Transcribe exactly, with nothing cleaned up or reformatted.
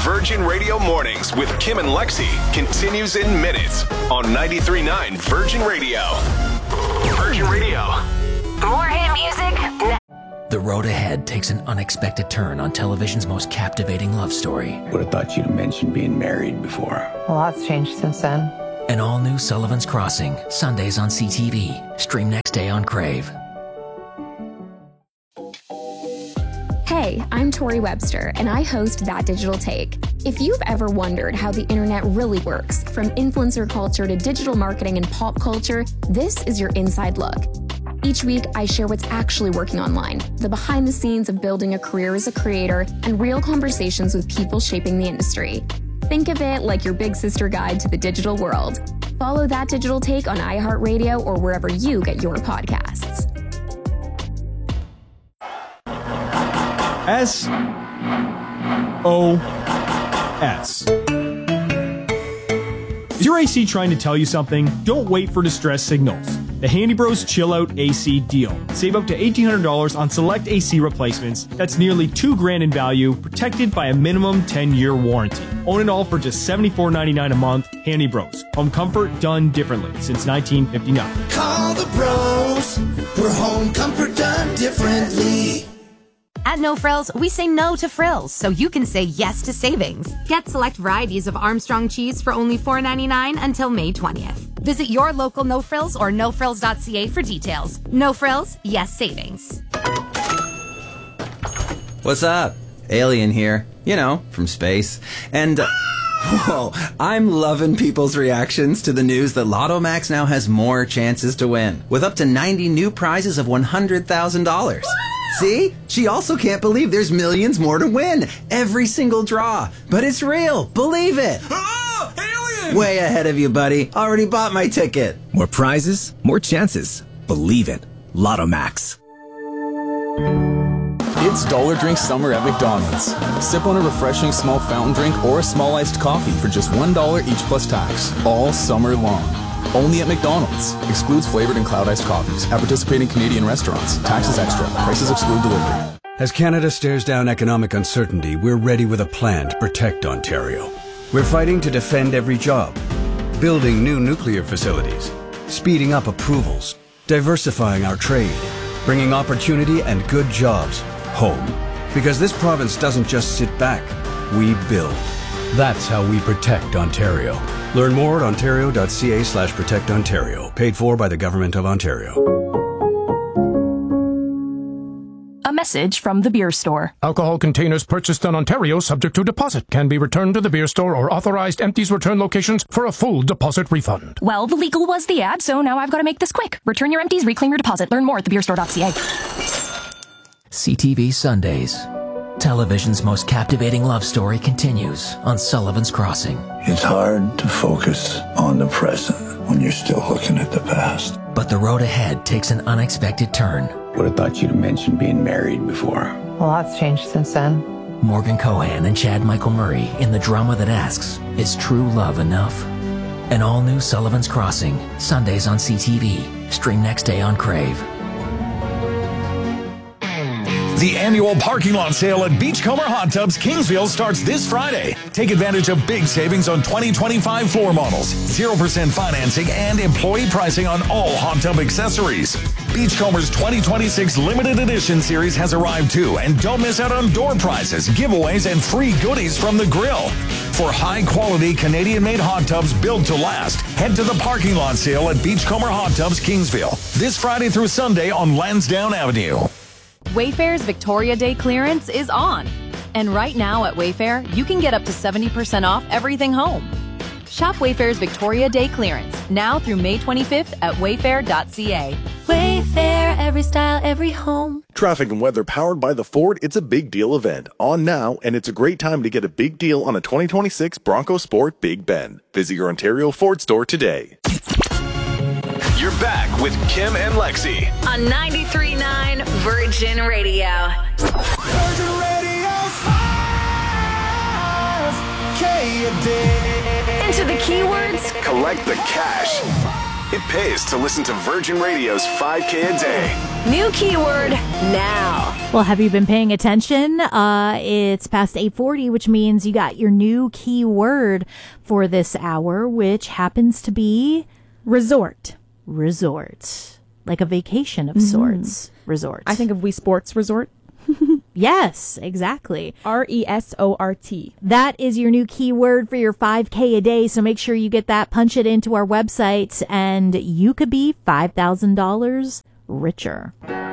Virgin Radio Mornings with Kim and Lexi continues in minutes on ninety-three point nine Virgin Radio. Virgin Radio. More hit music. The road ahead takes an unexpected turn on television's most captivating love story. Would have thought you'd have mentioned being married before. A lot's changed since then. An all-new Sullivan's Crossing, Sundays on C T V. Stream next day on Crave. Hey, I'm Tori Webster, and I host That Digital Take. If you've ever wondered how the internet really works, from influencer culture to digital marketing and pop culture, this is your inside look. Each week, I share what's actually working online, the behind the scenes of building a career as a creator, and real conversations with people shaping the industry. Think of it like your big sister guide to the digital world. Follow That Digital Take on iHeartRadio or wherever you get your podcasts. S O S. Is your A C trying to tell you something? Don't wait for distress signals. The Handy Bros Chill Out A C deal. Save up to eighteen hundred dollars on select A C replacements. That's nearly two grand in value, protected by a minimum ten-year warranty. Own it all for just seventy-four ninety-nine a month. Handy Bros. Home comfort done differently since nineteen fifty-nine. Call the bros for home comfort done differently. At No Frills, we say no to frills, so you can say yes to savings. Get select varieties of Armstrong cheese for only four ninety-nine until May twentieth. Visit your local No Frills or no frills dot c a for details. No Frills, yes savings. What's up? Alien here. You know, from space. And, uh, whoa, I'm loving people's reactions to the news that Lotto Max now has more chances to win, with up to ninety new prizes of one hundred thousand dollars. See? She also can't believe there's millions more to win. Every single draw. But it's real. Believe it. Oh, alien! Way ahead of you, buddy. Already bought my ticket. More prizes, more chances. Believe it. Lotto Max. It's Dollar Drink Summer at McDonald's. Sip on a refreshing small fountain drink or a small iced coffee for just one dollar each plus tax. All summer long. Only at McDonald's. Excludes flavored and cloud iced coffees. At participating Canadian restaurants. Taxes extra. Prices exclude delivery. As Canada stares down economic uncertainty, we're ready with a plan to protect Ontario. We're fighting to defend every job, building new nuclear facilities, speeding up approvals, diversifying our trade, bringing opportunity and good jobs home. Because this province doesn't just sit back, we build. That's how we protect Ontario. Learn more at ontario.ca slash protect Ontario. Paid for by the Government of Ontario. A message from the beer store. Alcohol containers purchased in Ontario subject to deposit can be returned to the beer store or authorized empties return locations for a full deposit refund. Well, the legal was the ad, so now I've got to make this quick. Return your empties, reclaim your deposit. Learn more at the beer store dot c a. C T V Sundays. Television's most captivating love story continues on Sullivan's Crossing. It's hard to focus on the present when you're still looking at the past. But the road ahead takes an unexpected turn. Would have thought you'd have mentioned being married before. A lot's changed since then. Morgan Cohan and Chad Michael Murray in the drama that asks, is true love enough? An all-new Sullivan's Crossing, Sundays on C T V. Stream next day on Crave. The annual parking lot sale at Beachcomber Hot Tubs Kingsville starts this Friday. Take advantage of big savings on twenty twenty-five floor models, zero percent financing, and employee pricing on all hot tub accessories. Beachcomber's twenty twenty-six limited edition series has arrived too, and don't miss out on door prizes, giveaways, and free goodies from the grill. For high-quality Canadian-made hot tubs built to last, head to the parking lot sale at Beachcomber Hot Tubs Kingsville this Friday through Sunday on Lansdowne Avenue. Wayfair's Victoria Day clearance is on. And right now at Wayfair, you can get up to seventy percent off everything home. Shop Wayfair's Victoria Day clearance now through May twenty-fifth at wayfair dot c a. Wayfair, every style, every home. Traffic and weather powered by the Ford It's a Big Deal event on now, and it's a great time to get a big deal on a twenty twenty-six Bronco Sport Big Bend. Visit your Ontario Ford store today. You're back with Kim and Lexi on ninety-three point nine Virgin Radio. Virgin Radio five K a day. Enter the keywords. Collect the cash. It pays to listen to Virgin Radio's five K a day. New keyword now. Well, have you been paying attention? Uh, it's past eight forty, which means you got your new keyword for this hour, which happens to be resort. Resort. Like a vacation of mm-hmm. sorts. Resort. I think of Wii Sports Resort. Yes, exactly. R E S O R T. That is your new keyword for your five K a day, so make sure you get that, punch it into our website, and you could be five thousand dollars richer.